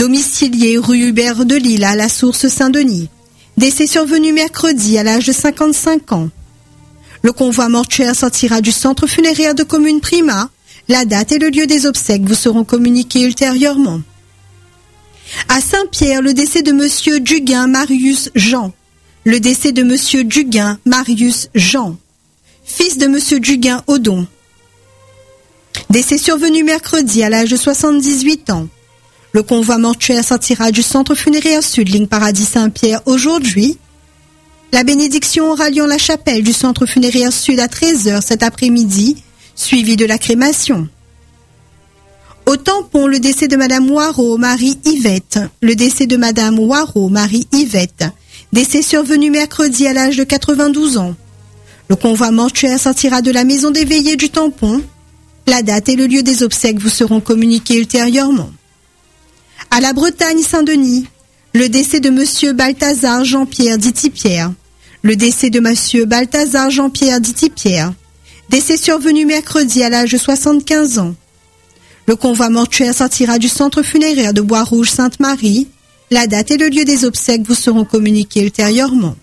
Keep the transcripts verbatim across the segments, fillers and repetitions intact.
Domicilié rue Hubert de Lille à la Source Saint-Denis. Décès survenu mercredi à l'âge de cinquante-cinq ans. Le convoi mortuaire sortira du centre funéraire de commune Prima. La date et le lieu des obsèques vous seront communiqués ultérieurement. À Saint-Pierre, le décès de monsieur Duguin Marius Jean. Le décès de monsieur Duguin Marius Jean, fils de monsieur Duguin Odon. Décès survenu mercredi à l'âge de soixante-dix-huit ans. Le convoi mortuaire sortira du centre funéraire Sud, ligne Paradis Saint-Pierre aujourd'hui. La bénédiction aura lieu en la chapelle du centre funéraire Sud à treize heures cet après-midi, suivie de la crémation. Au tampon, le décès de madame Waro, Marie Yvette. Le décès de madame Waro, Marie Yvette. Décès survenu mercredi à l'âge de quatre-vingt-douze ans. Le convoi mortuaire sortira de la maison des veillées du tampon. La date et le lieu des obsèques vous seront communiqués ultérieurement. À la Bretagne Saint-Denis, le décès de monsieur Balthazar Jean-Pierre Diti-Pierre. Le décès de monsieur Balthazar Jean-Pierre Diti-Pierre. Décès survenu mercredi à l'âge de soixante-quinze ans. Le convoi mortuaire sortira du centre funéraire de Bois-Rouge Sainte-Marie. La date et le lieu des obsèques vous seront communiqués ultérieurement.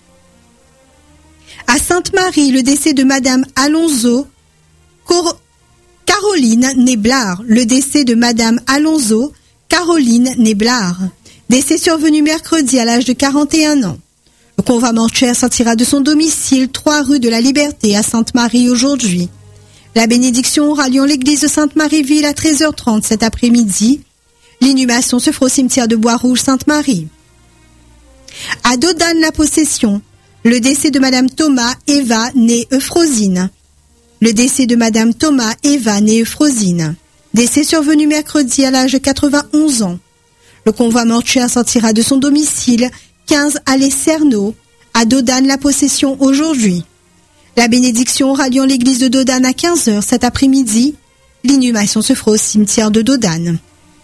À Sainte-Marie, le décès de madame Alonso Cor- Caroline Néblard. Le décès de madame Alonso Caroline Néblard. Décès survenu mercredi à l'âge de quarante et un ans. Le convoi mortuaire sortira de son domicile, trois rue de la Liberté à Sainte-Marie aujourd'hui. La bénédiction aura lieu en l'église de Sainte-Marie-Ville à treize heures trente cet après-midi. L'inhumation se fera au cimetière de Bois-Rouge Sainte-Marie. À Dodane-la-Possession, le décès de madame Thomas Eva née Euphrosine. Le décès de madame Thomas Eva née Euphrosine. Décès survenu mercredi à l'âge de quatre-vingt-onze ans. Le convoi mortuaire sortira de son domicile, quinze allée Cerneau, à Dodane-la-Possession aujourd'hui. La bénédiction aura lieu en l'église de Dodane à quinze heures cet après-midi. L'inhumation se fera au cimetière de Dodane.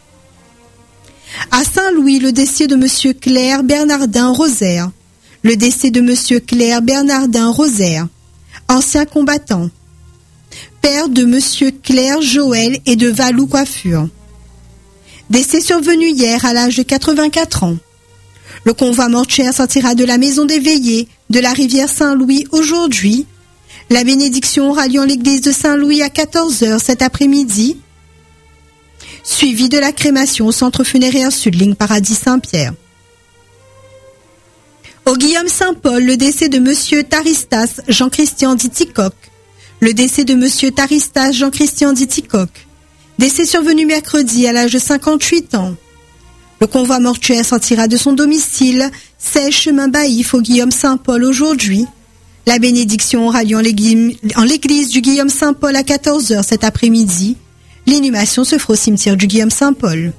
À Saint-Louis, le décès de monsieur Claire Bernardin Rosaire. Le décès de monsieur Claire Bernardin Rosaire, ancien combattant. Père de monsieur Claire Joël et de Valou Coiffure. Décès survenu hier à l'âge de quatre-vingt-quatre ans. Le convoi mortuaire sortira de la maison des veillées de la rivière Saint-Louis aujourd'hui. La bénédiction aura lieu en l'église de Saint-Louis à quatorze heures cet après-midi, suivi de la crémation au centre funéraire Sud, ligne Paradis Saint-Pierre. Au Guillaume Saint-Paul, le décès de monsieur Taristas Jean-Christian Diticoq. Le décès de monsieur Taristas Jean-Christian Diticoq. Décès survenu mercredi à l'âge de cinquante-huit ans. Le convoi mortuaire sortira de son domicile, seize chemin Baïf au Guillaume Saint-Paul aujourd'hui. La bénédiction aura lieu en l'église du Guillaume Saint-Paul à quatorze heures cet après-midi. L'inhumation se fera au cimetière du Guillaume Saint-Paul.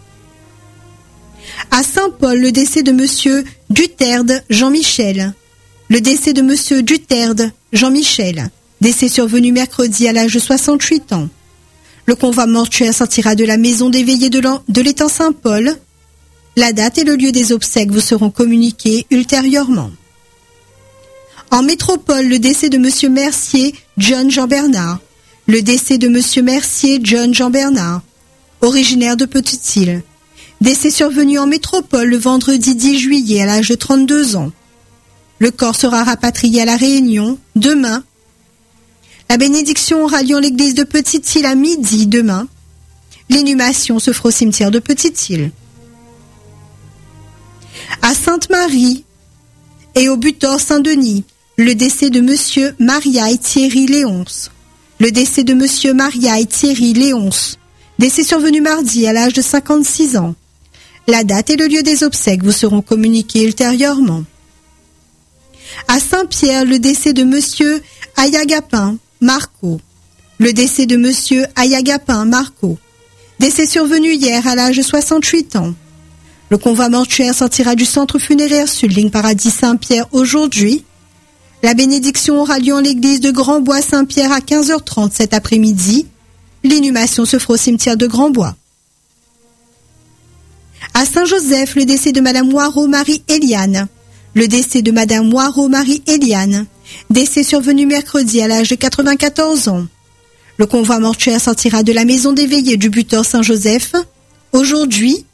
À Saint-Paul, le décès de monsieur Duterde Jean-Michel. Le décès de monsieur Duterde Jean-Michel. Décès survenu mercredi à l'âge de soixante-huit ans. Le convoi mortuaire sortira de la maison des veillées de l'étang Saint-Paul. La date et le lieu des obsèques vous seront communiqués ultérieurement. En métropole, le décès de monsieur Mercier John Jean-Bernard. Le décès de monsieur Mercier John Jean-Bernard, originaire de Petite-Île. Décès survenu en métropole le vendredi dix juillet à l'âge de trente-deux ans. Le corps sera rapatrié à La Réunion demain. La bénédiction aura lieu en l'église de Petite-Île à midi demain. L'inhumation se fera au cimetière de Petite-Île. À Sainte-Marie et au Butor Saint-Denis, le décès de monsieur Maria et Thierry Léonce. Le décès de monsieur Maria et Thierry Léonce. Décès survenu mardi à l'âge de cinquante-six ans. La date et le lieu des obsèques vous seront communiqués ultérieurement. À Saint-Pierre, le décès de monsieur Ayagapin Marco. Le décès de monsieur Ayagapin Marco. Décès survenu hier à l'âge de soixante-huit ans. Le convoi mortuaire sortira du centre funéraire Sud, ligne Paradis Saint-Pierre aujourd'hui. La bénédiction aura lieu en l'église de Grand-Bois Saint-Pierre à quinze heures trente cet après-midi. L'inhumation se fera au cimetière de Grand-Bois. À Saint-Joseph, le décès de madame Moirot Marie-Éliane. Le décès de madame Moirot Marie-Éliane. Décès survenu mercredi à l'âge de quatre-vingt-quatorze ans. Le convoi mortuaire sortira de la maison des veillées du Butor Saint-Joseph aujourd'hui.